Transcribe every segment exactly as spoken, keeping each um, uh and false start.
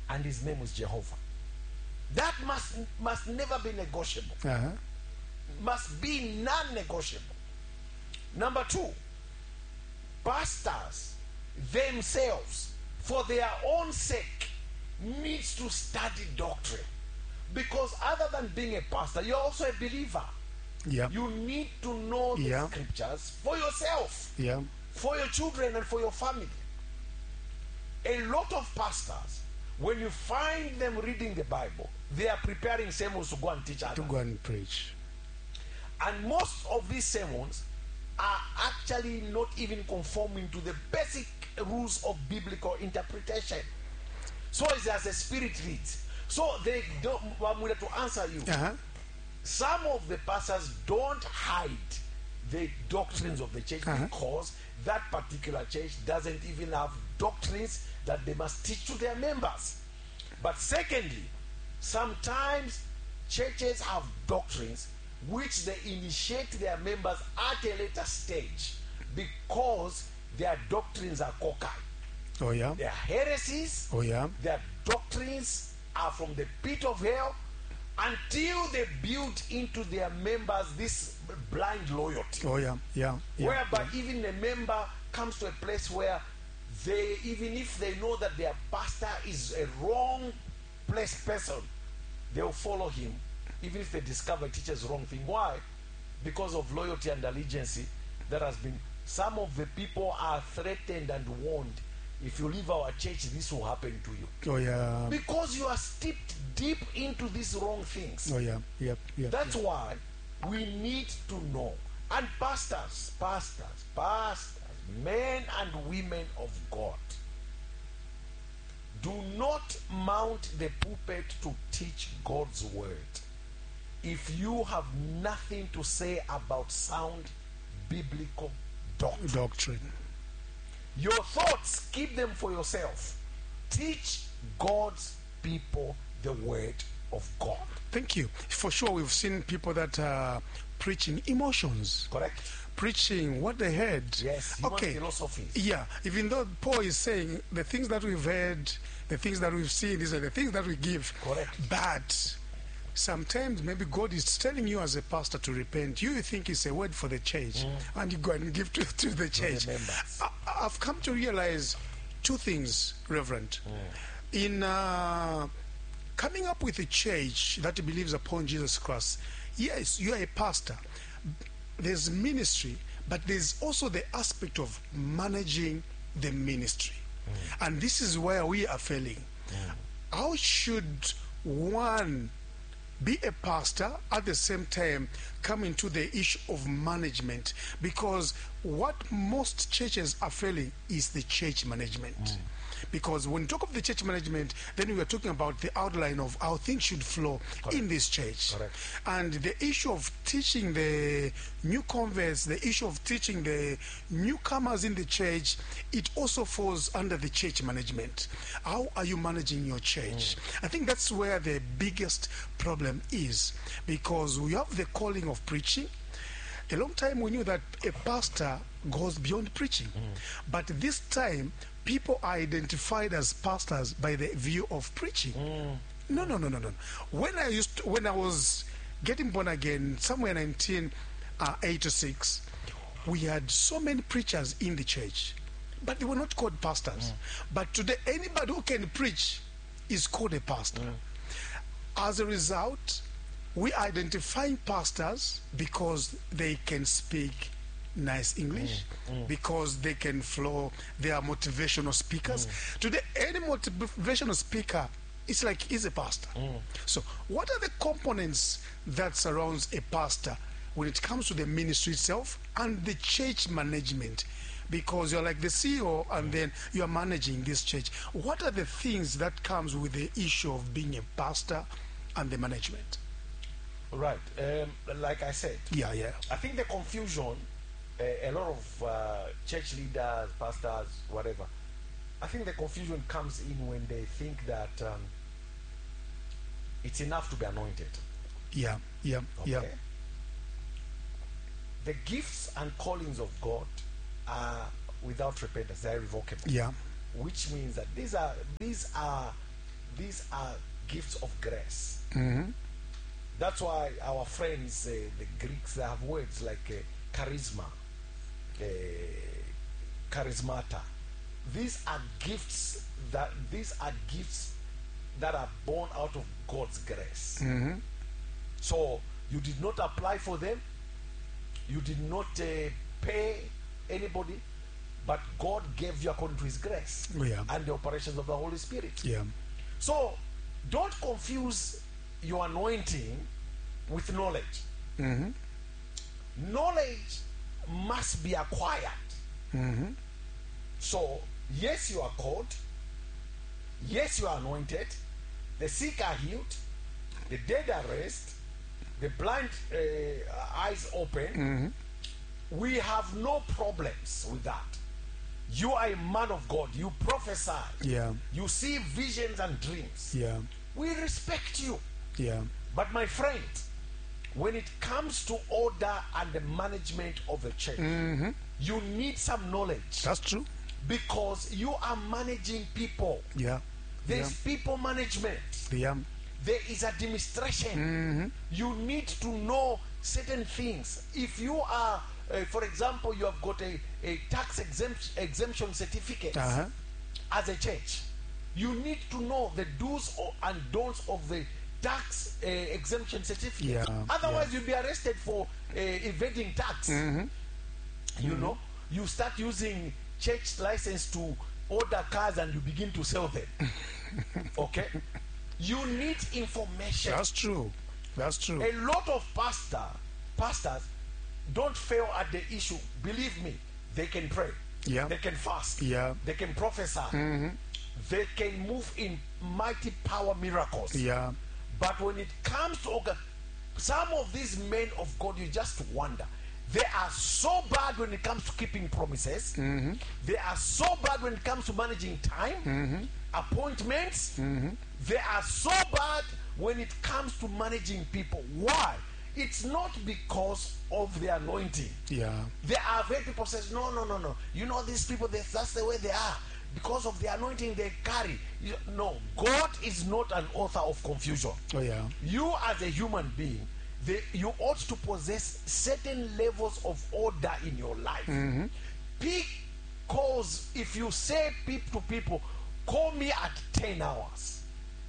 and his name is Jehovah. That must must never be negotiable. Uh-huh. Must be non-negotiable. Number two, pastors themselves, for their own sake, needs to study doctrine. Because other than being a pastor, you're also a believer. Yeah. You need to know the Yeah. scriptures for yourself, Yeah. for your children, and for your family. A lot of pastors, when you find them reading the Bible, they are preparing sermons to go and teach To others. go and preach. And most of these sermons are actually not even conforming to the basic rules of biblical interpretation. So it's as the Spirit leads. So they don't want me to answer you. Uh-huh. Some of the pastors don't hide the doctrines of the church Uh-huh. because that particular church doesn't even have doctrines that they must teach to their members. But secondly, sometimes churches have doctrines which they initiate their members at a later stage because their doctrines are cockeyed. Oh, yeah. Their heresies, Oh, yeah. their doctrines are from the pit of hell until they build into their members this blind loyalty. Oh, yeah. Yeah. Yeah. Whereby even a member comes to a place where they, even if they know that their pastor is a wrong place person, they'll follow him, even if they discover he teaches wrong thing. Why? Because of loyalty and allegiance that has been. Some of the people are threatened and warned. If you leave our church, this will happen to you. Oh, yeah. Because you are steeped deep into these wrong things. Oh, yeah. Yep. Yep. That's why we need to know. And pastors, pastors, pastors, men and women of God, do not mount the pulpit to teach God's word if you have nothing to say about sound biblical doctrine. Doctrine. Your thoughts, keep them for yourself. Teach God's people the word of God. Thank you. For sure, we've seen people that are preaching emotions, Correct? preaching what they heard. Yes. Human Okay. philosophies. Yeah. Even though Paul is saying the things that we've heard, the things that we've seen, these are the things that we give. Correct. But sometimes maybe God is telling you as a pastor to repent. You think it's a word for the church, and you go and give to, to the church. members. I, I've come to realize two things, Reverend. In uh, coming up with a church that believes upon Jesus Christ, yes, you are a pastor. There's ministry, but there's also the aspect of managing the ministry. And this is where we are failing. How should one be a pastor at the same time come into the issue of management? Because what most churches are failing is the church management. Because when you talk of the church management, then we are talking about the outline of how things should flow in this church. Correct. And the issue of teaching the new converts, the issue of teaching the newcomers in the church, it also falls under the church management. How are you managing your church? I think that's where the biggest problem is, because we have the calling of preaching. A long time we knew that a pastor goes beyond preaching. But this time, people are identified as pastors by the view of preaching. No, no, no, no, no. When I used to, when I was getting born again, somewhere in nineteen eighty-six, we had so many preachers in the church, but they were not called pastors. But today, anybody who can preach is called a pastor. As a result, we identify pastors because they can speak nice English, because they can flow. They are motivational speakers. Today, any motivational speaker, it's like he's a pastor. So what are the components that surrounds a pastor when it comes to the ministry itself and the church management? Because you're like the C E O and then you're managing this church. What are the things that comes with the issue of being a pastor and the management? Right. Um, like I said, Yeah, yeah. I think the confusion, uh, a lot of uh, church leaders, pastors, whatever, I think the confusion comes in when they think that um, it's enough to be anointed. Yeah, yeah, Okay? yeah. The gifts and callings of God are without repentance; they are irrevocable. Yeah. Which means that these are these are these are gifts of grace. Mhm. That's why our friends, uh, the Greeks, they have words like uh, charisma, uh, charismata. These are gifts that these are gifts that are born out of God's grace. Mhm. So you did not apply for them, you did not uh, pay anybody, but God gave you according to His grace Yeah. and the operations of the Holy Spirit. Yeah. So don't confuse your anointing with knowledge. Mhm. Knowledge must be acquired. Mhm. So yes, you are called, yes, you are anointed, the sick are healed, the dead are raised, the blind uh, eyes open. Mhm. We have no problems with that. You are a man of God, you prophesy, Yeah. you see visions and dreams. Yeah. We respect you. Yeah. But my friend, when it comes to order and the management of a church, Mhm. you need some knowledge, That's true. because you are managing people. Yeah. There's people management, Yeah. there is administration. Mhm. You need to know certain things. If you are, uh, for example, you have got a, a tax exempt, exemption certificate Uh-huh. as a church, you need to know the do's or- and don'ts of the tax uh, exemption certificate. Yeah, Otherwise, yeah. you'll be arrested for uh, evading tax. You know, you start using church license to order cars and you begin to sell them. Okay? You need information. That's true. That's true. A lot of pastor pastors don't fail at the issue. Believe me, they can pray. Yeah. They can fast. Yeah. They can prophesy. They can move in mighty power miracles. Yeah. But when it comes to organ, some of these men of God, you just wonder. They are so bad when it comes to keeping promises. They are so bad when it comes to managing time, appointments. They are so bad when it comes to managing people. Why? It's not because of the anointing. Yeah. There are very people says, no, no, no, no. You know these people, they, that's the way they are. Because of the anointing they carry. You- No, God is not an author of confusion. Oh yeah. You as a human being, they, you ought to possess certain levels of order in your life. Pick calls. If you say peep to people, call me at ten hours.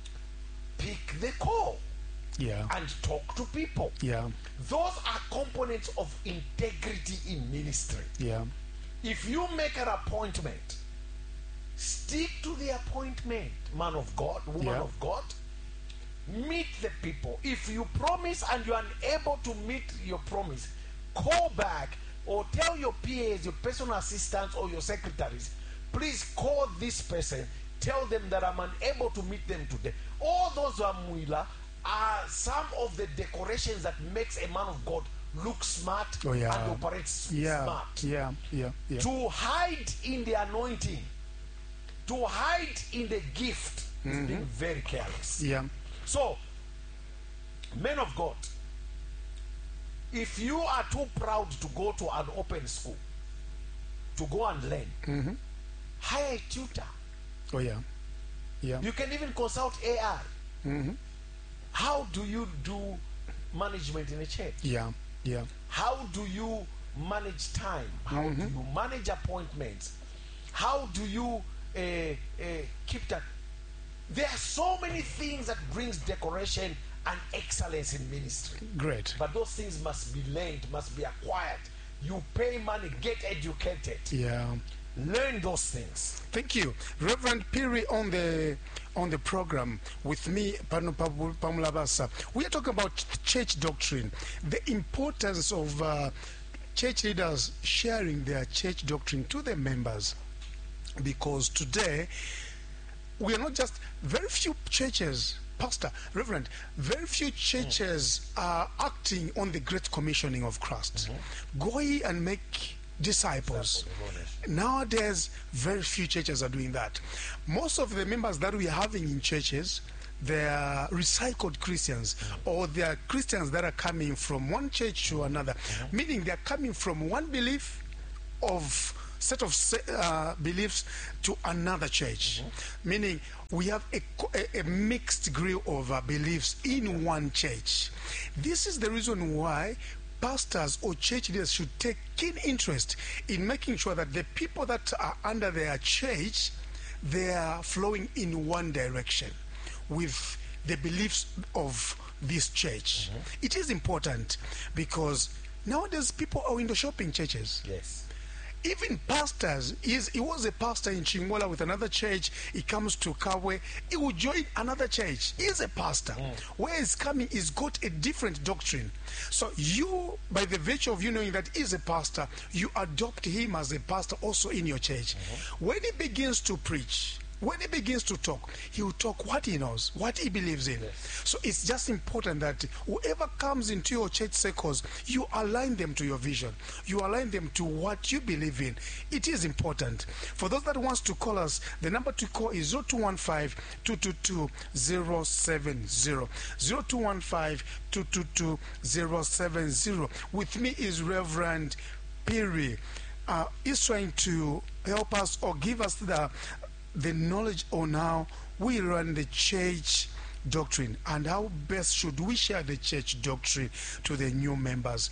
Pick the call Yeah. and talk to people. Yeah. Those are components of integrity in ministry. Yeah. If you make an appointment, stick to the appointment, man of God, woman Yeah. of God. Meet the people. If you promise and you are unable to meet your promise, call back or tell your P As, your personal assistants, or your secretaries, please call this person. Tell them that I'm unable to meet them today. All those Amwila are some of the decorations that makes a man of God look smart Oh, yeah. and operates Yeah. smart. Yeah. Yeah. Yeah. To hide in the anointing, to hide in the gift, is being very careless. Yeah. So, men of God, if you are too proud to go to an open school, to go and learn, hire a tutor. Oh yeah. Yeah. You can even consult A I. How do you do management in a church? Yeah. Yeah. How do you manage time? How do you manage appointments? How do you uh, uh, keep that? There are so many things that brings decoration and excellence in ministry. Great. But those things must be learned, must be acquired. You pay money, get educated. Yeah. Learn those things. Thank you, Reverend Piri, on the on the program with me, Pano Pabu- Pamulabasa. We are talking about church doctrine, the importance of uh, church leaders sharing their church doctrine to their members, because today we are not just very few churches. Pastor, Reverend, very few churches are acting on the great commissioning of Christ. Go ye and make disciples. Nowadays, very few churches are doing that. Most of the members that we are having in churches, they are recycled Christians, or they are Christians that are coming from one church to another, meaning they are coming from one belief of set of se- uh, beliefs to another church, meaning we have a, co- a, a mixed degree of uh, beliefs in one church. This is the reason why pastors or church leaders should take keen interest in making sure that the people that are under their church, they are flowing in one direction with the beliefs of this church. Mm-hmm. It is important because nowadays people are window shopping churches. Yes. Even pastors, is he was a pastor in Chingola with another church. He comes to Kawe, he will join another church. He is a pastor. Mm. Where he's coming, he's got a different doctrine. So you, by the virtue of you knowing that he's a pastor, you adopt him as a pastor also in your church. Mm-hmm. When he begins to preach, when he begins to talk, he will talk what he knows, what he believes in. Yes. So it's just important that whoever comes into your church circles, you align them to your vision. You align them to what you believe in. It is important. For those that wants to call us, the number to call is zero two one five, two two two, zero seven zero. zero two one five, two two two, zero seven zero. With me is Reverend Piri. Uh, he's trying to help us or give us the the knowledge on how we run the church doctrine and how best should we share the church doctrine to the new members.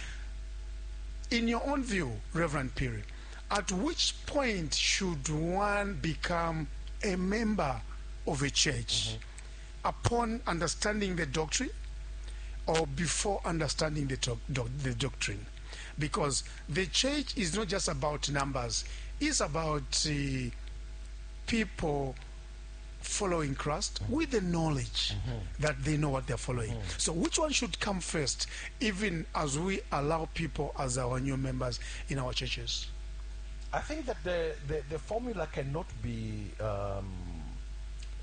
In your own view, Reverend Piri, at which point should one become a member of a church? Mm-hmm. Upon understanding the doctrine or before understanding the, doc- doc- the doctrine? Because the church is not just about numbers, it's about uh, people following Christ mm-hmm. with the knowledge mm-hmm. that they know what they're following. Mm-hmm. So which one should come first, even as we allow people as our new members in our churches? I think that the, the, the formula cannot be, um, uh,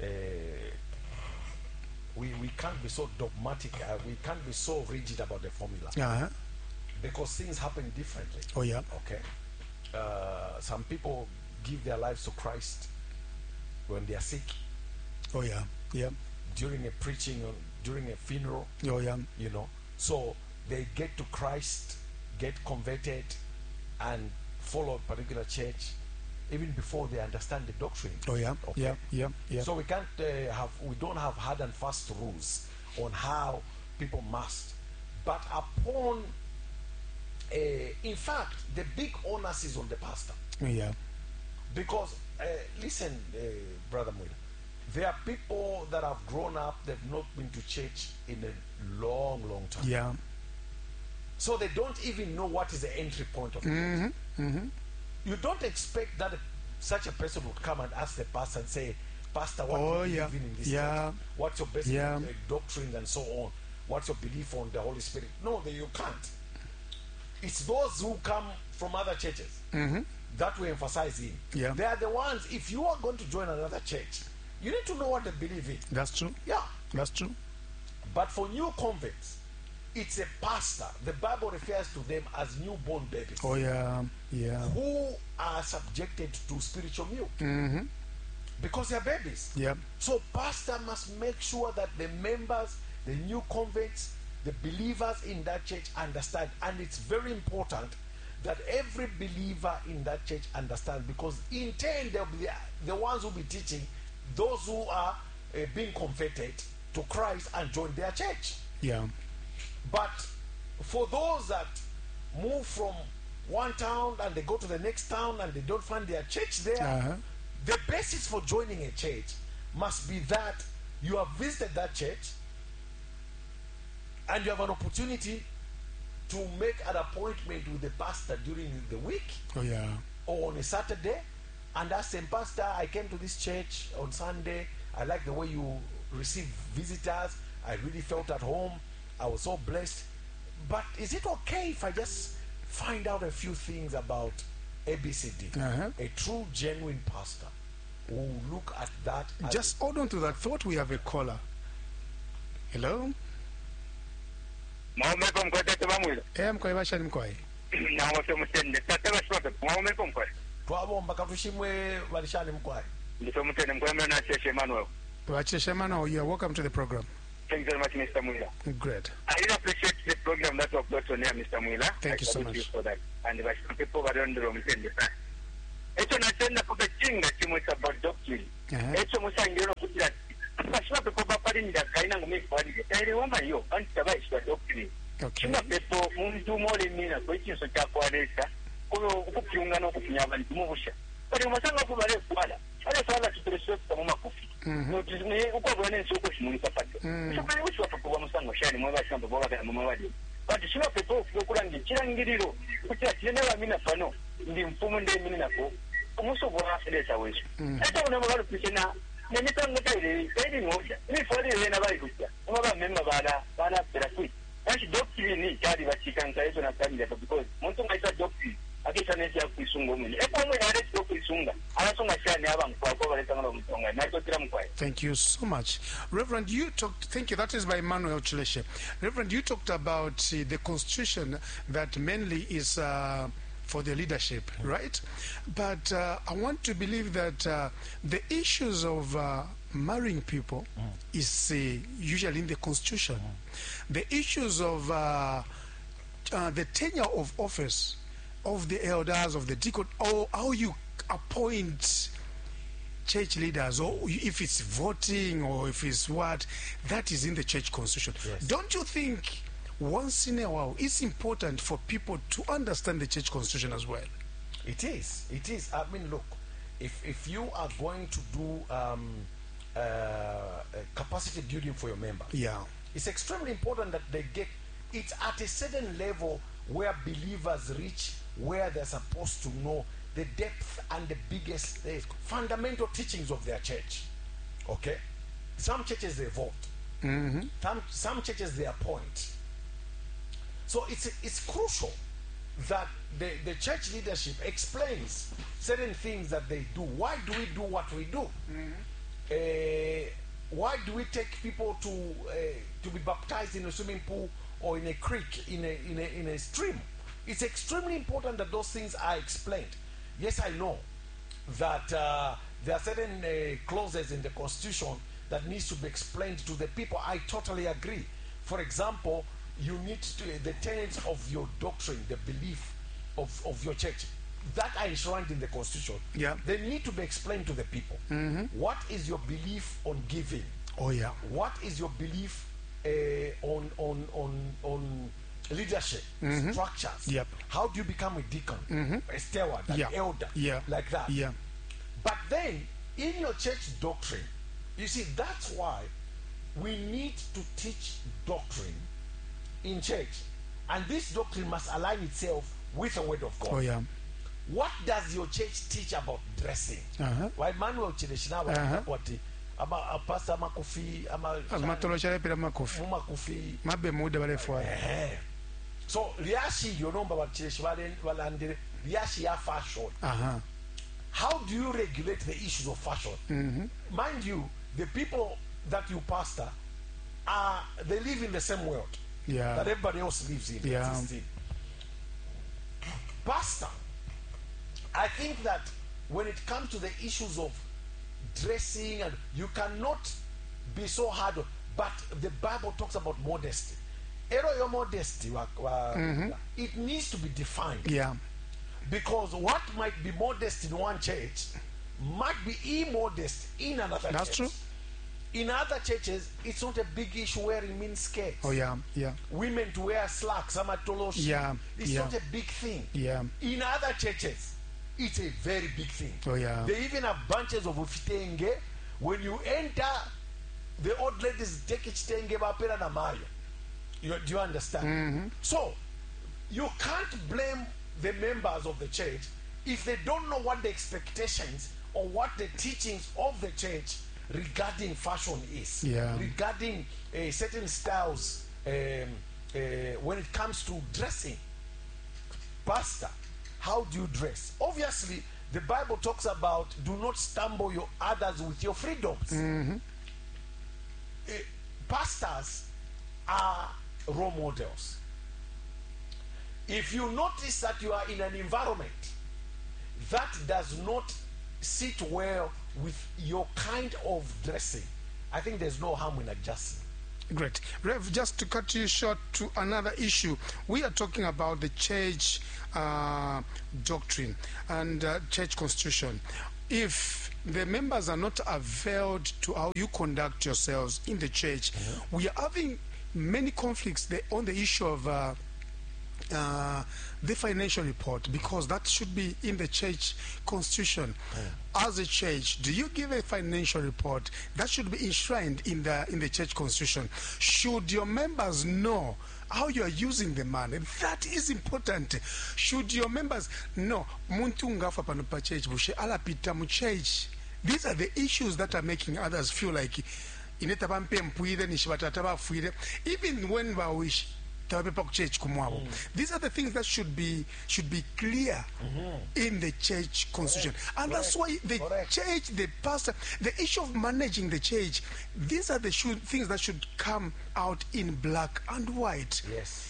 we, we can't be so dogmatic, uh, we can't be so rigid about the formula. Uh-huh. Because things happen differently. Oh, yeah. Okay. Uh, some people give their lives to Christ when they are sick. Oh, yeah. Yeah. During a preaching, or during a funeral. Oh, yeah. You know. So they get to Christ, get converted, and follow a particular church, even before they understand the doctrine. Oh, yeah. Okay? Yeah. Yeah. Yeah. So we can't uh, have, we don't have hard and fast rules on how people must. But upon, uh, in fact, the big onus is on the pastor. Yeah. Because, uh, listen, uh, Brother Mwila, there are people that have grown up, they've not been to church in a long, long time. Yeah. So they don't even know what is the entry point of it. Mm-hmm. Mm-hmm. You don't expect that a, such a person would come and ask the pastor and say, Pastor, what Oh, do you yeah. believe in this Yeah. church? What's your basic Yeah. uh, doctrine and so on? What's your belief on the Holy Spirit? No, they, you can't. It's those who come from other churches Mm-hmm. that we emphasize in. Yeah. They are the ones, if you are going to join another church, you need to know what they believe in. That's true. Yeah. That's true. But for new converts, it's a pastor. The Bible refers to them as newborn babies Oh, yeah. Yeah. who are subjected to spiritual milk Mm-hmm. because they are babies. Yeah. So pastor must make sure that the members, the new converts, the believers in that church understand. And it's very important that every believer in that church understand, because in turn they'll be the, the ones who will be teaching those who are uh, being converted to Christ and join their church. Yeah. But for those that move from one town and they go to the next town and they don't find their church there, Uh-huh. the basis for joining a church must be that you have visited that church and you have an opportunity to make an appointment with the pastor during the week Oh, yeah. or on a Saturday and ask him, Pastor, I came to this church on Sunday. I like the way you receive visitors. I really felt at home. I was so blessed. But is it okay if I just find out a few things about A B C D? Uh-huh. A true, genuine pastor will look at that as Just hold on to that thought. We have a caller. Hello? Mwaume mkwete tubamwile. Eh, mkwai bashani mkwai. Na wose mutende. Tate bashwate. Mwaume mkwete. twabomba katushimwe balishani mkwai. Ndiso mutende mkweme na Cheshe Emmanuel. Wacheshemano, you are welcome to the program. Thank you very much, Mister Mwila. Great. I really appreciate the program that you have brought on here, Mister Mwila. Thank I you so salute much. You for that. And the people who are on the room, ekyo nakyenda kugakinga kimwesa about doctrine Uh-huh. ekyo musangiro kugira ati bashobora pepo bapalinda kaina ngumikwanire tairiwamayo anti tabaishwa doctrine Okay. kina pepo muntu molemina kwekinso kyakwalesa okukyunga n'okufunya abantu mubusha kati mumasanga kubale kwala ale swala tuteresota mu makufi notizime ukwabula n'ensi okukimunika pato shokali wuchi wapapo wa musango shani mwe bashamba boba kana mwe wali kati shina pepo okukulanga kirangiriro kutya kirene bamina pano ndi mfumu ndemini nako umusobora lesa weso ate una mabalo pisena nemitango taire taire noja ni fali rena bali kutya umaba memba bala bala perafui Kasi doctrine kali bachikanga ezo na family because muntu ngaita doctrine akisha nesi ya kuisunga umene epo umwe na resi kuisunga anasonga shani aba mkwa kwa baleta ngalo mtonga na ito tira mkwa. Thank you so much. Reverend, you talked, thank you, that is by Emmanuel Chileshe. Reverend, you talked about uh, the constitution that mainly is uh, for the leadership, right? But uh, I want to believe that uh, the issues of uh, marrying people mm. is uh, usually in the constitution. Mm. The issues of uh, uh, the tenure of office of the elders, of the deacon, or how you appoint church leaders, or if it's voting or if it's what, that is in the church constitution. Yes. Don't you think once in a while it's important for people to understand the church constitution as well? It is. It is. I mean, look, if if you are going to do um, uh, capacity building for your member, yeah, it's extremely important that they get it at a certain level where believers reach where they're supposed to know the depth and the biggest uh, fundamental teachings of their church. Okay, some churches they vote, mm-hmm. some some churches they appoint. So it's it's crucial that the, the church leadership explains certain things that they do. Why do we do what we do? Mm-hmm. Uh, why do we take people to uh, to be baptized in a swimming pool or in a creek, in a, in a in a stream? It's extremely important that those things are explained. Yes, I know that uh, there are certain uh, clauses in the Constitution that needs to be explained to the people. I totally agree. For example, you need to, the tenets of your doctrine, the belief of, of your church, that are enshrined in the Constitution. Yeah. They need to be explained to the people. Mm-hmm. What is your belief on giving? Oh yeah. What is your belief uh, on on on on leadership mm-hmm. structures? Yep. How do you become a deacon, mm-hmm. a steward, an yeah. elder, yeah. like that? Yeah. But then in your church doctrine, you see, that's why we need to teach doctrine in church, and this doctrine must align itself with the word of God. Oh yeah. What does your church teach about dressing? Uh-huh. Why Manuel Chileshina Uh-huh. what ama pastor makufi ama amatolo chale pera makofi makufi mabe muda balefwa. eh so liashi yonomba bachileshi bale balandire liashi ya fashion. Uh-huh. How do you regulate the issues of fashion? Mm-hmm. Mind you, the people that you pastor are they live in the same world Yeah. that everybody else lives in. Yeah. exists in. Pastor, I think that when it comes to the issues of dressing, and you cannot be so hard, but the Bible talks about modesty. Ero your modesty, wa- wa- Mhm. it needs to be defined. Yeah. Because what might be modest in one church might be immodest in another That's church. true. In other churches, it's not a big issue wearing mini skirts. Oh yeah. Yeah. Women to wear slacks, ama toloshi. Yeah, It's yeah. not a big thing. Yeah. In other churches, it's a very big thing. Oh yeah. They even have bunches of ufitenge. When you enter, the old ladies take kitenge bapera na mayo. You, do you understand? Mm-hmm. So, you can't blame the members of the church if they don't know what the expectations or what the teachings of the church regarding fashion is. Yeah. Regarding uh, certain styles um, uh, when it comes to dressing. Pastor, how do you dress? Obviously, the Bible talks about do not stumble your others with your freedoms. Mm-hmm. Uh, pastors are role models. If you notice that you are in an environment that does not sit well with your kind of dressing, I think there's no harm in adjusting. Great. Rev, just to cut you short to another issue, we are talking about the church uh, doctrine and uh, church constitution. If the members are not availed to how you conduct yourselves in the church, mm-hmm. we are having many conflicts there on the issue of uh, uh, the financial report, because that should be in the church constitution. Mm. As a church, do you give a financial report? That should be enshrined in the in the church constitution. Should your members know how you are using the money? That is important. Should your members know muntu ngafa pano pa church bushe alapita mu church? These are the issues that are making others feel like ineta bampe mpuire nishibatata bafuire, even when ba wish church kumwabo. Mm. These are the things that should be should be clear mm-hmm. in the church constitution. Correct. And Correct. That's why the Correct. Church, the pastor, the issue of managing the church, these are the should, things that should come out in black and white. Yes.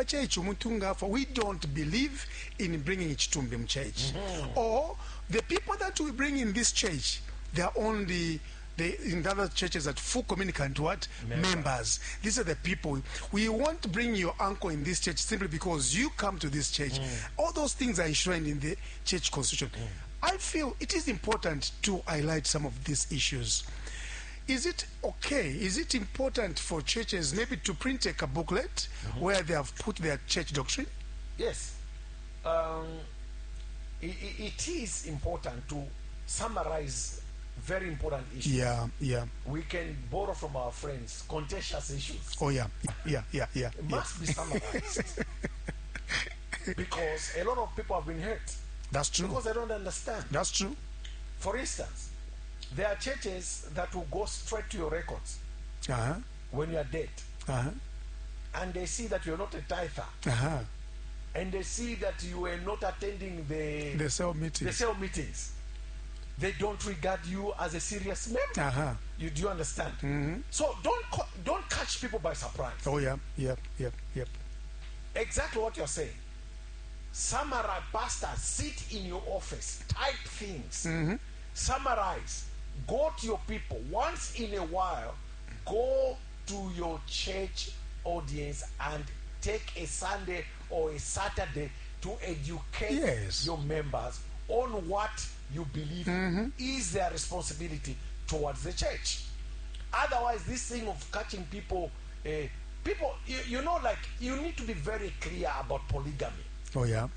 We don't believe in bringing it to the church. Mm-hmm. Or the people that we bring in this church, they are only They, in the other churches that full communicant what? Members. Members. These are the people. We want to bring your uncle in this church simply because you come to this church. Mm. All those things are enshrined in the church constitution. Mm. I feel it is important to highlight some of these issues. Is it okay? Is it important for churches maybe to print a booklet mm-hmm. where they have put their church doctrine? Yes. Um, it, it is important to summarize very important issues. Yeah, yeah. We can borrow from our friends contentious issues. Oh yeah, yeah, yeah, yeah. It yeah. must be summarized because a lot of people have been hurt. That's true. Because they don't understand. That's true. For instance, there are churches that will go straight to your records uh-huh. when you are dead, uh-huh. and they see that you are not a tither, uh-huh. and they see that you were not attending the the cell meetings. The cell meetings. They don't regard you as a serious member. Uh-huh. You do you understand? Mm-hmm. So don't don't catch people by surprise. Oh yeah, yep, yep, yep. Exactly what you're saying. Summarize, pastor, sit in your office, type things, mm-hmm. summarize, go to your people. Once in a while, go to your church audience and take a Sunday or a Saturday to educate yes. your members on what you believe mm-hmm. is their responsibility towards the church. Otherwise, this thing of catching people, uh, people, you, you know, like, you need to be very clear about polygamy. Oh, yeah.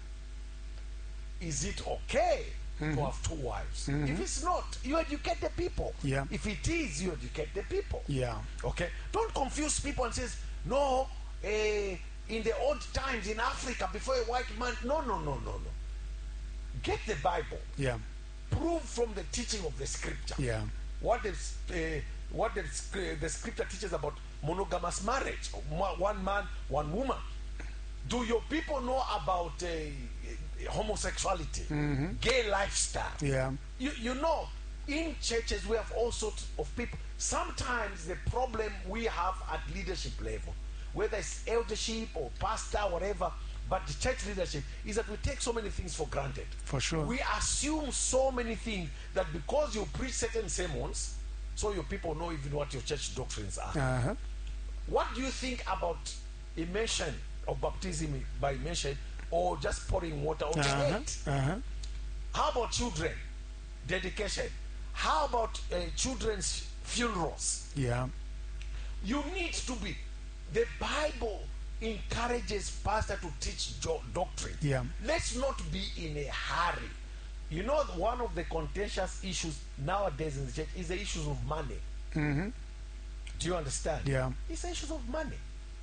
Is it okay mm-hmm. to have two wives? Mm-hmm. If it's not, you educate the people. Yeah. If it is, you educate the people. Yeah. Okay? Don't confuse people and says, no, uh, in the old times in Africa, before a white man, no, no, no, no, no. Get the Bible. Yeah. Prove from the teaching of the scripture. Yeah. What the, uh, what the, uh, the scripture teaches about monogamous marriage, one man, one woman. Do your people know about uh, homosexuality, mm-hmm. gay lifestyle? Yeah. You, you know, in churches we have all sorts of people. Sometimes the problem we have at leadership level, whether it's eldership or pastor, whatever, but the church leadership, is that we take so many things for granted. For sure. We assume so many things that because you preach certain sermons, so your people know even what your church doctrines are. Uh-huh. What do you think about immersion of baptism by immersion, or just pouring water on uh-huh. the head? Uh-huh. How about children? Dedication. How about uh, children's funerals? Yeah. You need to be. The Bible encourages pastor to teach jo- doctrine. Yeah. Let's not be in a hurry. You know, one of the contentious issues nowadays in the church is the issues of money. Mm-hmm. Do you understand? Yeah. It's the issues of money.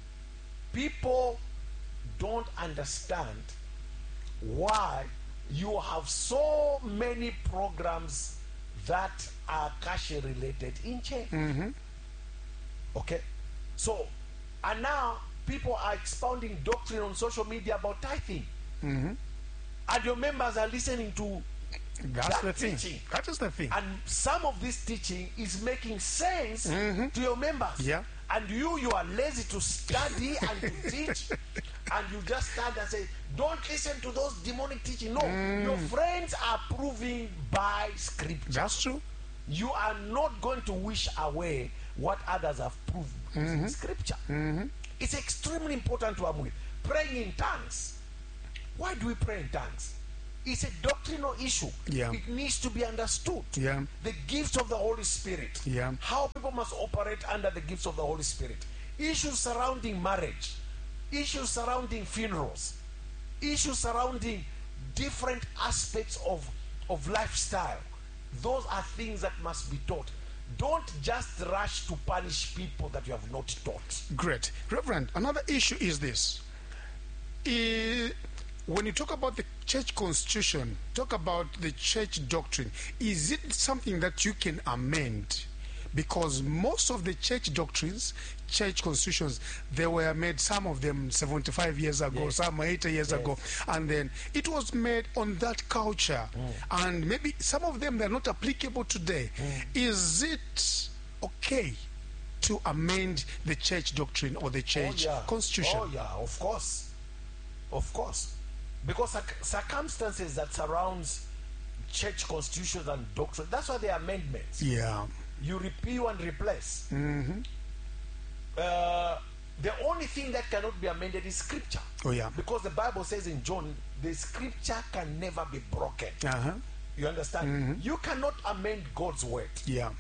People don't understand why you have so many programs that are cash related in church. Mm-hmm. Okay? So, and now people are expounding doctrine on social media about tithing. Mm-hmm. And your members are listening to That's that the thing. teaching. That is the thing. And some of this teaching is making sense mm-hmm. to your members. Yeah. And you, you are lazy to study and to teach. And you just stand and say, don't listen to those demonic teaching. No, mm. your friends are proving by scripture. That's true. you are not going to wish away what others have proved Mm-hmm. in scripture. It's extremely important to am with praying in tongues. Why do we pray in tongues? It's a doctrinal issue. Yeah. It needs to be understood. Yeah. The gifts of the Holy Spirit. Yeah. How people must operate under the gifts of the Holy Spirit. Issues surrounding marriage. Issues surrounding funerals. Issues surrounding different aspects of, of lifestyle. Those are things that must be taught. Don't just rush to punish people that you have not taught. Great. Reverend, another issue is this. I- when you talk about the church constitution, talk about the church doctrine, is it something that you can amend? Because most of the church doctrines, church constitutions, they were made, some of them seventy-five years ago, Yes. some eighty years Yes. ago, and then it was made on that culture. And maybe some of them, they're not applicable today. Is it okay to amend the church doctrine or the church oh, yeah. constitution? Oh, yeah, of course. Of course. Because circ- circumstances that surrounds church constitutions and doctrine, that's why they are amendments. Yeah. You repeal and replace. Mm-hmm. Uh, the only thing that cannot be amended is scripture. Oh, yeah. Because the Bible says in John, the scripture can never be broken. Uh-huh. You understand? You cannot amend God's word. Yeah.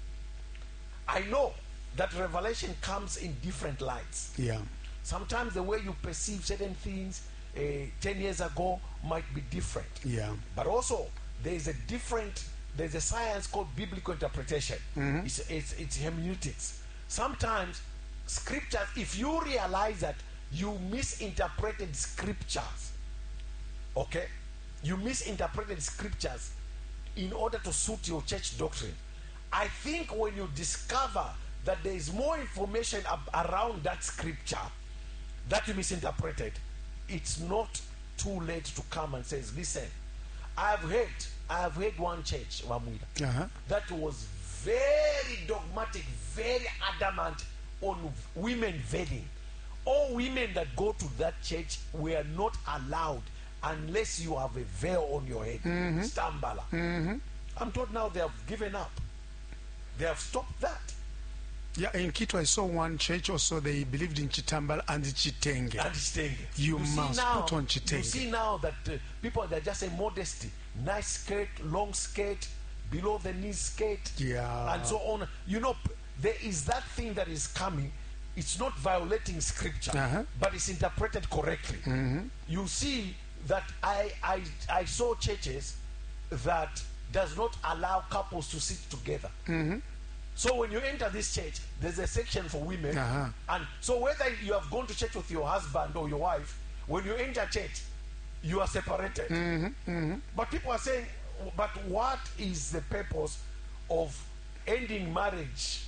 I know that revelation comes in different lights. Yeah. Sometimes the way you perceive certain things uh, ten years ago might be different. Yeah. But also, there is a different, there's a science called biblical interpretation. It's, it's, it's hermeneutics. Sometimes scriptures, if you realize that you misinterpreted scriptures, okay, you misinterpreted scriptures in order to suit your church doctrine, I think when you discover that there is more information ab- around that scripture that you misinterpreted, it's not too late to come and say, listen, I've heard, I've heard one church, Wamwila, Uh-huh. that was very dogmatic, very adamant on women vedding. All women that go to that church were not allowed unless you have a veil on your head. Stambala. I'm told now they have given up. They have stopped that. Yeah, in Quito I saw one church also, they believed in Chitambala and Chitenge. And staying. You see must now, put on You Chitenge. see now that uh, people, they're just saying modesty. Nice skirt, long skirt, below the knee skirt, Yeah. and so on. You know, p- there is that thing that is coming. It's not violating scripture, Uh-huh. but it's interpreted correctly. You see that I, I I saw churches that does not allow couples to sit together. So when you enter this church, there's a section for women, Uh-huh. and so whether you have gone to church with your husband or your wife, when you enter church, you are separated. But people are saying, but what is the purpose of ending marriage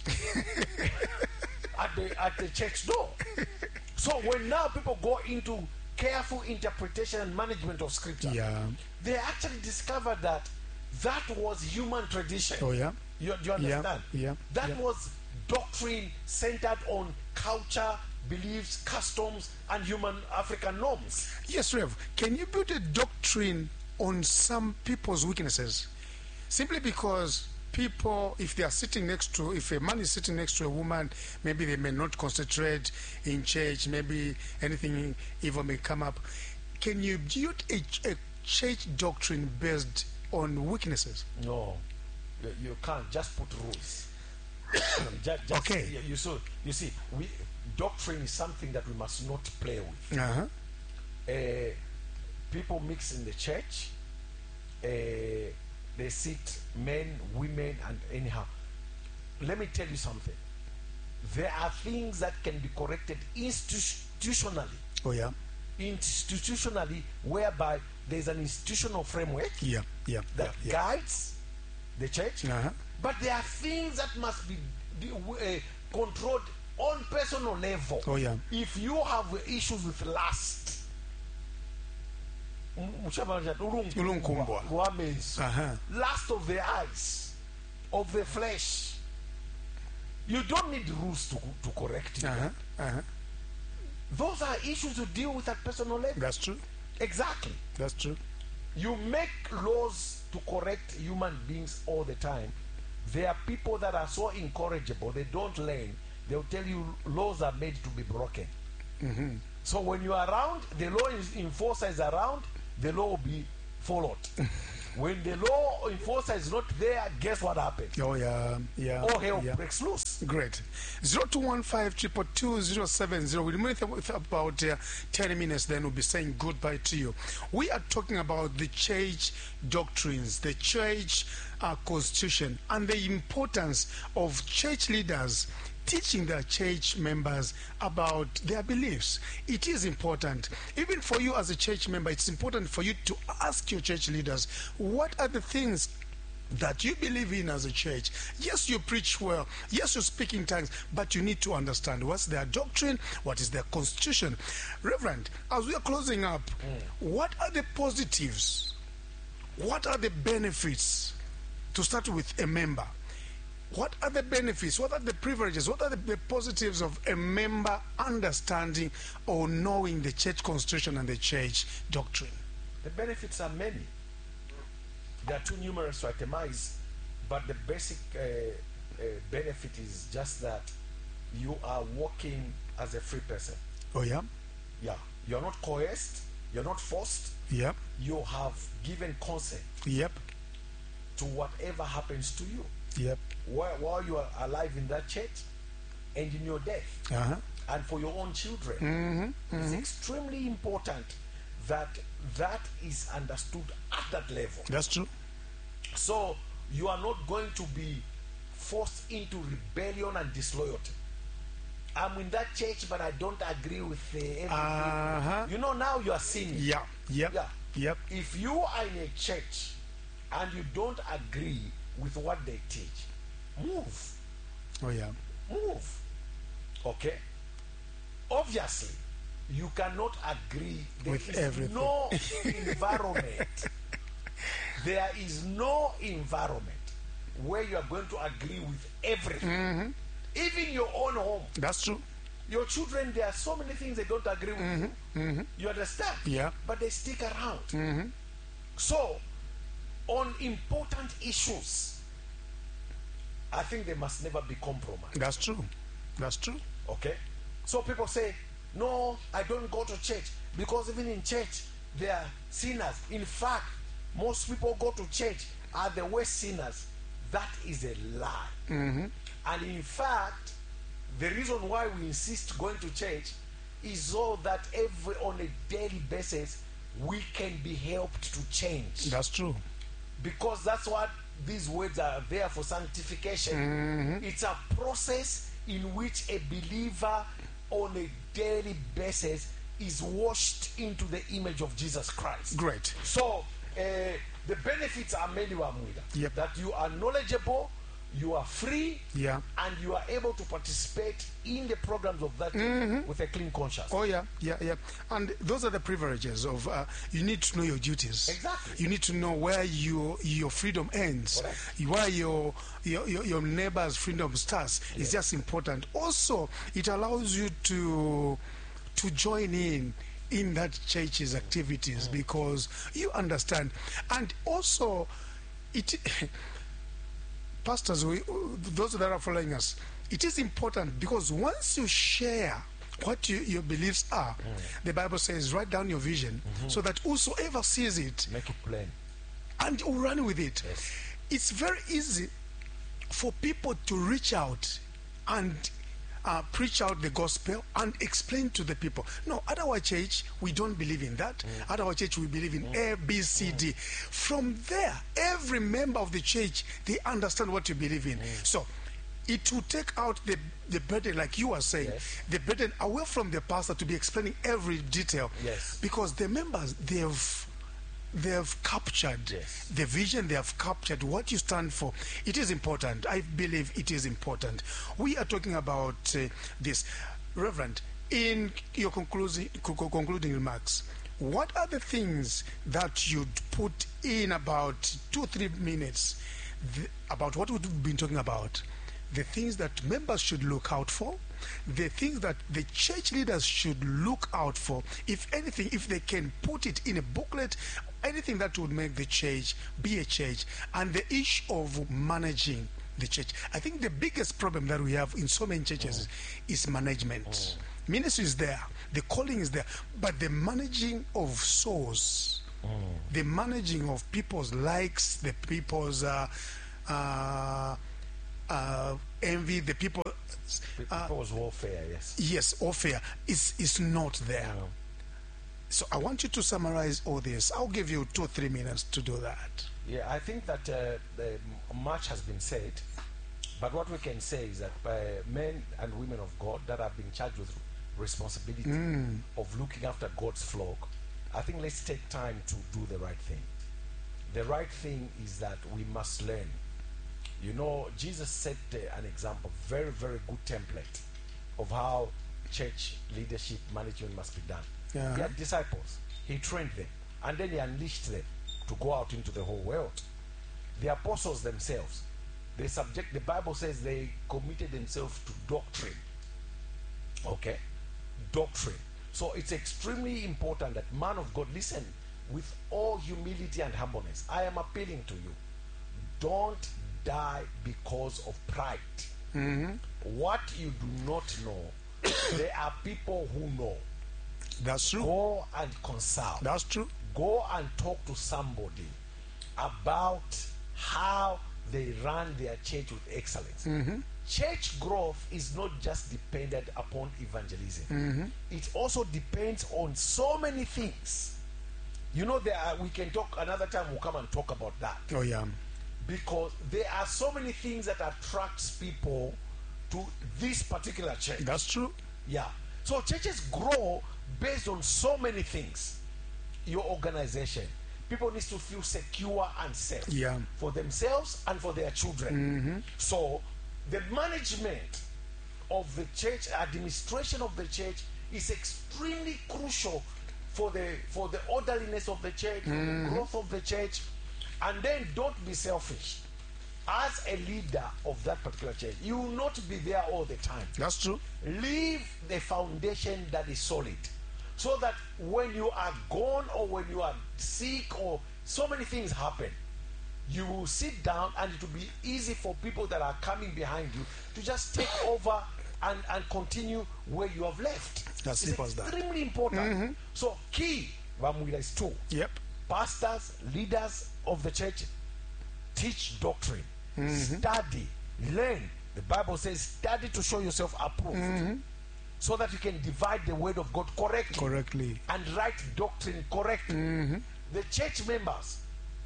at the at the church door? So when now people go into careful interpretation and management of scripture, Yeah. they actually discovered that that was human tradition. Oh, yeah. You, do you understand? yeah, That yeah. was doctrine centered on culture, beliefs, customs, and human African norms. Yes, Rev. Can you build a doctrine on some people's weaknesses? Simply because people, if they are sitting next to, if a man is sitting next to a woman, maybe they may not concentrate in church, maybe anything evil may come up. Can you build a, a church doctrine based on weaknesses? No, you, you can't just put rules. just, just, Okay. You, you, so, you see, we, doctrine is something that we must not play with. Uh-huh. Uh, people mix in the church. Uh, they sit men, women, and anyhow. Let me tell you something. There are things that can be corrected institutionally. Oh, yeah. Institutionally, whereby there's an institutional framework Yeah, yeah, that yeah. guides the church. Uh-huh. But there are things that must be uh, controlled on personal level. Oh, yeah. If you have issues with lust, Ulunkumbwa. Uh-huh. lust of the eyes, of the flesh, you don't need rules to, to correct it. Uh-huh. Uh-huh. Those are issues to deal with at personal level. That's true. Exactly. That's true. You make laws to correct human beings all the time, There are people that are so incorrigible, they don't learn. They'll tell you laws are made to be broken. Mm-hmm. So when you are around, the law enforcer is around, the law will be followed. When the law enforcer is not there, guess what happens? Oh, yeah, yeah. All hell yeah. breaks loose. Great. zero two one five two two two zero seven zero. We'll move with about uh, ten minutes, then we'll be saying goodbye to you. We are talking about the church doctrines, the church uh, constitution, and the importance of church leaders teaching their church members about their beliefs. It is important. Even for you as a church member, it's important for you to ask your church leaders, what are the things that you believe in as a church? Yes, you preach well. Yes, you speak in tongues, but you need to understand what's their doctrine, what is their constitution. Reverend, as we are closing up, mm. what are the positives? What are the benefits to start with a member? What are the benefits? What are the privileges? What are the, the positives of a member understanding or knowing the church constitution and the church doctrine? The benefits are many. They are too numerous to itemize, but the basic uh, uh, benefit is just that you are working as a free person. Oh, yeah? Yeah. You're not coerced. You're not forced. Yep. You have given consent. Yep. To whatever happens to you. Yep. While, while you are alive in that church and in your death. Uh-huh. And for your own children. Mm-hmm. It's Mm-hmm. extremely important that that is understood at that level. That's true. So you are not going to be forced into rebellion and disloyalty. I'm in that church, but I don't agree with uh, everything. Uh-huh. You know, now you are sinning. Yeah. Yep. Yeah. Yep. If you are in a church and you don't agree with what they teach, move. Oh, yeah. Move. Okay? Obviously, you cannot agree. There With is everything. no environment. There is no environment where you are going to agree with everything. Mm-hmm. Even your own home. That's true. Your children, there are so many things they don't agree with Mm-hmm. you. Mm-hmm. You understand? Yeah. But they stick around. Mm-hmm. So, on important issues, I think they must never be compromised. That's true. That's true. Okay? So people say, no, I don't go to church because even in church, there are sinners. In fact, most people go to church are the worst sinners. That is a lie. Mm-hmm. And in fact, the reason why we insist going to church is so that every on a daily basis we can be helped to change. That's true. Because that's what these words are there for, sanctification. Mm-hmm. It's a process in which a believer on a daily basis is washed into the image of Jesus Christ. Great. So uh, the benefits are many, Wamwida. Yep. That you are knowledgeable, you are free, Yeah. and you are able to participate in the programs of that Mm-hmm. with a clean conscience. Oh, yeah, yeah, yeah. And those are the privileges of, uh, you need to know your duties. Exactly. You need to know where your your freedom ends. Correct. Where your, your, your, your neighbor's freedom starts. Yeah. It's just important. Also, it allows you to, to join in in that church's activities Mm. because you understand. And also, it... Pastors, we, those that are following us, it is important because once you share what you, your beliefs are, mm. the Bible says, write down your vision mm-hmm. so that whosoever sees it, Make it plain. and will run with it. Yes. It's very easy for people to reach out and uh, preach out the gospel and explain to the people. No, at our church, we don't believe in that. Mm. At our church, we believe in mm. A, B, C, mm. D. From there, every member of the church, they understand what you believe in. Mm. So, it will take out the, the burden, like you are saying, yes. the burden away from the pastor to be explaining every detail. Yes. Because the members, they've they have captured yes. the vision, they have captured what you stand for. It is important. I believe it is important. We are talking about uh, this. Reverend, in your concluding, concluding remarks, what are the things that you'd put in about two, three minutes the, about what we've been talking about? The things that members should look out for, the things that the church leaders should look out for, if anything, if they can put it in a booklet, anything that would make the church be a church, and the issue of managing the church. I think the biggest problem that we have in so many churches mm. is management. Mm. Ministry is there, the calling is there, but the managing of souls, mm. the managing of people's likes, the people's uh, uh, uh, envy, the people, uh, people's warfare, yes, yes, warfare is is not there. Mm. So I want you to summarize all this. I'll give you two or three minutes to do that. Yeah, I think that uh, the, much has been said, but what we can say is that uh, men and women of God that have been charged with responsibility mm. of looking after God's flock, I think let's take time to do the right thing. The right thing is that we must learn. You know, Jesus set uh, an example, very, very good template of how church leadership management must be done. Yeah. He had disciples, he trained them, and then he unleashed them to go out into the whole world. The apostles themselves, they subject, the Bible says they committed themselves to doctrine. Okay? Doctrine. So it's extremely important that, man of God, listen, with all humility and humbleness, I am appealing to you. Don't die because of pride. Mm-hmm. What you do not know, there are people who know. That's true. Go and consult. That's true. Go and talk to somebody about how they run their church with excellence. Mm-hmm. Church growth is not just dependent upon evangelism. Mm-hmm. It also depends on so many things. You know, there are, we can talk another time, we'll come and talk about that. Oh, yeah. Because there are so many things that attracts people to this particular church. That's true. Yeah. So churches grow based on so many things. Your organization, people need to feel secure and safe, yeah, for themselves and for their children. Mm-hmm. So the management of the church, administration of the church, is extremely crucial for the for the orderliness of the church, mm-hmm. for the growth of the church. And then don't be selfish. As a leader of that particular church, you will not be there all the time. That's true. Leave the foundation that is solid, so that when you are gone or when you are sick or so many things happen, you will sit down and it will be easy for people that are coming behind you to just take over and, and continue where you have left. That's it's simple as that. Extremely important. Mm-hmm. So key, Vamwila, is two. Yep. Pastors, leaders of the church, teach doctrine. Mm-hmm. Study, learn. The Bible says study to show yourself approved, mm-hmm. so that you can divide the word of God correctly, correctly. and write doctrine correctly. Mm-hmm. The church members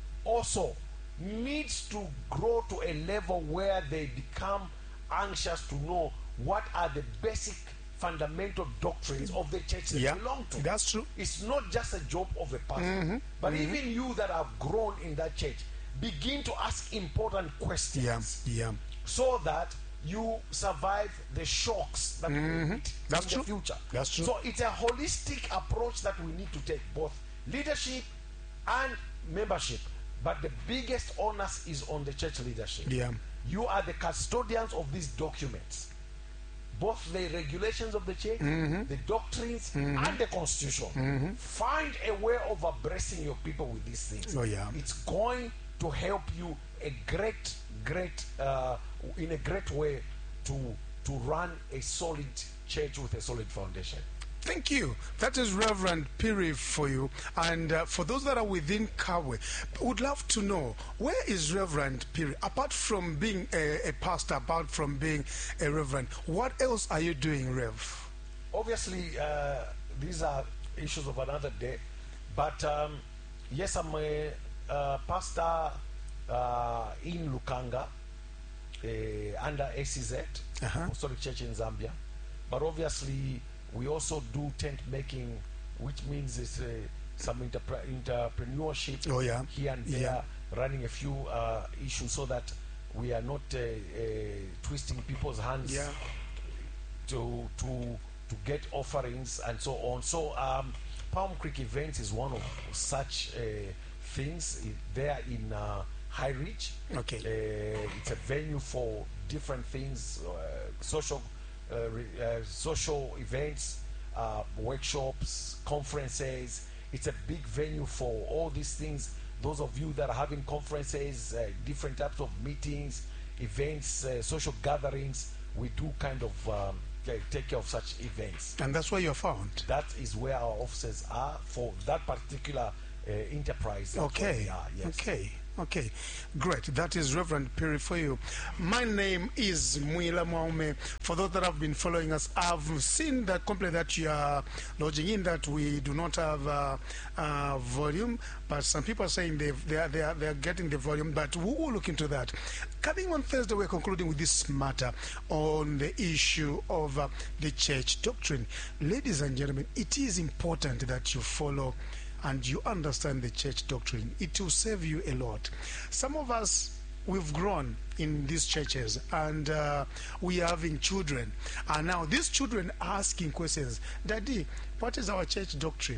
also needs to grow to a level where they become anxious to know what are the basic fundamental doctrines of the church they yeah, belong to. That's true. It's not just a job of a pastor, mm-hmm. but mm-hmm. even you that have grown in that church, begin to ask important questions, yeah, yeah. so that you survive the shocks that mm-hmm. will hit That's in true. the future. That's true. So it's a holistic approach that we need to take, both leadership and membership. But the biggest onus is on the church leadership. Yeah. You are the custodians of these documents, both the regulations of the church, mm-hmm. the doctrines, mm-hmm. and the constitution. Mm-hmm. Find a way of abreasting your people with these things. Oh, yeah. It's going to help you a great, great, uh, in a great way to to run a solid church with a solid foundation. Thank you. That is Reverend Piri for you. And uh, for those that are within Kabwe, would love to know, where is Reverend Piri? Apart from being a, a pastor, apart from being a reverend, what else are you doing, Rev? Obviously, uh, these are issues of another day. But um, yes, I'm a uh, pastor uh, in Lukanga, uh, under A C Z, uh-huh. Apostolic Church in Zambia. But obviously, we also do tent making, which means it's uh, some interpre entrepreneurship oh, yeah. here and there, yeah. running a few uh, issues so that we are not uh, uh, twisting people's hands yeah. to to to get offerings and so on. So um, Palm Creek Events is one of such uh, things there in uh, High Ridge. Okay. Uh, it's a venue for different things, uh, social uh, uh, social events, uh, workshops, conferences. It's a big venue for all these things. Those of you that are having conferences, uh, different types of meetings, events, uh, social gatherings, we do kind of um, ta- take care of such events. And that's where you're found. That is where our offices are for that particular uh, enterprise. That's where Okay. we are, yes. Okay. Okay. Great. That is Reverend Perry for you. My name is Muila Mwaume. For those that have been following us, I've seen the complaint that you are lodging in that we do not have uh, uh, volume, but some people are saying they've, they are they are they are getting the volume. But we will look into that. Coming on Thursday, we're concluding with this matter on the issue of uh, the church doctrine. Ladies and gentlemen, it is important that you follow and you understand the church doctrine. It will save you a lot. Some of us, we've grown in these churches and uh, we are having children. And now these children are asking questions. Daddy, what is our church doctrine?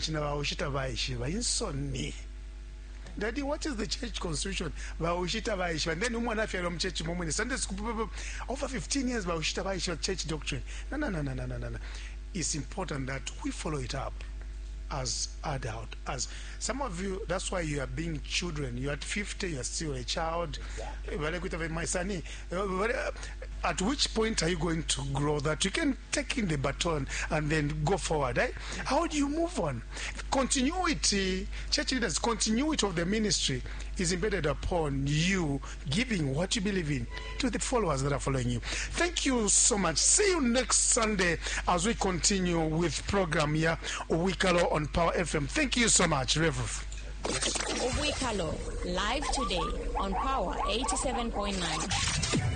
Daddy, what is the church constitution? And then woman from church moment Sunday school over fifteen years church doctrine. No, no, no, no, no, no, no. It's important that we follow it up as adult. As some of you, that's why you are being children. You're at fifty, you're still a child. My son, at which point are you going to grow that you can take in the baton and then go forward? Eh? How do you move on? Continuity, church leaders, continuity of the ministry is embedded upon you giving what you believe in to the followers that are following you. Thank you so much. See you next Sunday as we continue with program here, Uwikalo on Power F M. Thank you so much, Reverend. Uwikalo, live today on Power eighty-seven point nine.